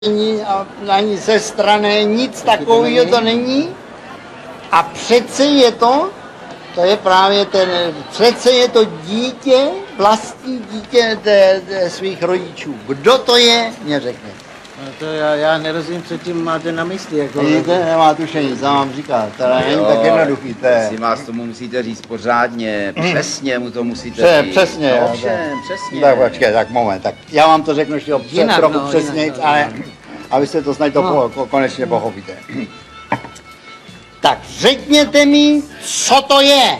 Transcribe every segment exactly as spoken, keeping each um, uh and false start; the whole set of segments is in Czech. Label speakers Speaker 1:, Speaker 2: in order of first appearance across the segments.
Speaker 1: Není, ani sestra ne, nic takového to není. A přece je to, to je právě ten, přece je to dítě, vlastní dítě de, de svých rodičů. Kdo to je, mě řekne.
Speaker 2: No to já, já nerozumím, co tím máte na mysli. Jako...
Speaker 1: Vidíte, nemá tušení, co vám říká, teda není tak jednoduchý. To je...
Speaker 3: Si vás tomu musíte říct pořádně, přesně mu to musíte
Speaker 1: Pře,
Speaker 3: říct.
Speaker 1: přesně,
Speaker 3: no,
Speaker 1: jo,
Speaker 3: ovšem, přesně.
Speaker 1: Tak počkej, tak moment, tak já vám to řeknu ještě
Speaker 2: Jinak,
Speaker 1: trochu
Speaker 2: no,
Speaker 1: přesněji,
Speaker 2: jinak, no,
Speaker 1: ale abyste to snad to
Speaker 2: No.
Speaker 1: po, konečně pochopíte. Tak řekněte mi, co to je.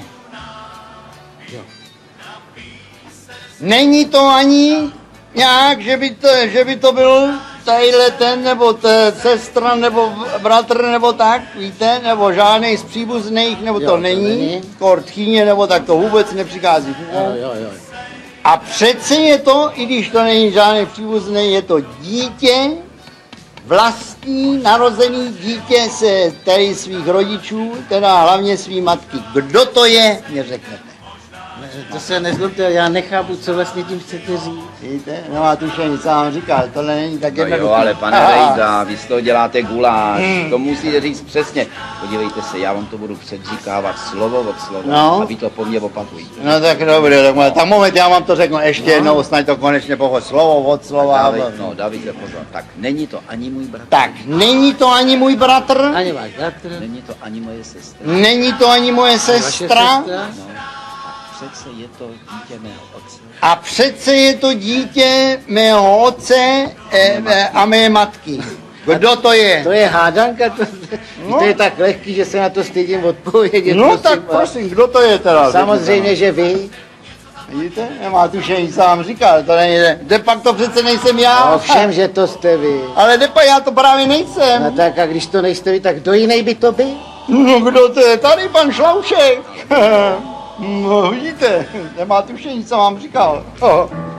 Speaker 1: Není to ani nějak, že by to, že by to byl tadyhle ten, nebo t, sestra, nebo bratr, nebo tak, víte, nebo žádný z příbuzných, nebo
Speaker 2: Jo,
Speaker 1: to
Speaker 2: to
Speaker 1: není,
Speaker 2: není.
Speaker 1: kor tchýně, nebo tak to vůbec nepřichází.
Speaker 2: Jo, jo, jo.
Speaker 1: A přece je to, i když to není žádný příbuzný, je to dítě, vlastní narozený dítě se tady svých rodičů, teda hlavně svý matky. Kdo to je, mě řeknete.
Speaker 2: Ne, To se nezlobte, já nechápu, co vlastně tím chcete říct.
Speaker 1: Víte, nemá tušení, co vám říkal, tohle není tak
Speaker 3: No
Speaker 1: jednoduché.
Speaker 3: jo, ale pane Rejda, vy z toho děláte guláš,
Speaker 1: Hmm.
Speaker 3: to musíte říct přesně. Podívejte se, já vám to budu předříkávat slovo od slova
Speaker 1: No.
Speaker 3: a vy to po mně opakujte.
Speaker 1: No tak dobře, tak, mo- tak moment, já vám to řeknu ještě no. jednou, snad to konečně pochod slovo od slova.
Speaker 3: David, no, Davide, pozor, tak není to ani můj bratr,
Speaker 1: Tak, není to ani můj bratr,
Speaker 2: Ani váš bratr,
Speaker 3: není to ani moje sestra,
Speaker 1: není to ani moje
Speaker 2: vaše
Speaker 1: sestra,
Speaker 2: sestra.
Speaker 3: no, a přece je to dítě mého otce.
Speaker 1: a přece je to dítě mého otce e, e, a mé matky. Kdo to je?
Speaker 2: To je hádanka, to,
Speaker 1: No.
Speaker 2: to je tak lehký, že se na to stydím odpovědět.
Speaker 1: No
Speaker 2: prosím
Speaker 1: tak
Speaker 2: vás.
Speaker 1: prosím, kdo to je teda?
Speaker 2: Samozřejmě, že vy.
Speaker 1: Vidíte, nemá tušení, co vám říkal, to není, de pak to přece nejsem já.
Speaker 2: Ovšem, že to jste vy.
Speaker 1: Ale de pak já to právě nejsem.
Speaker 2: No tak a když to nejste vy, tak kdo jiný by to byl?
Speaker 1: No kdo to je? Tady pan Šloušek. No vidíte, nemá tušení, co vám říkal. Oh.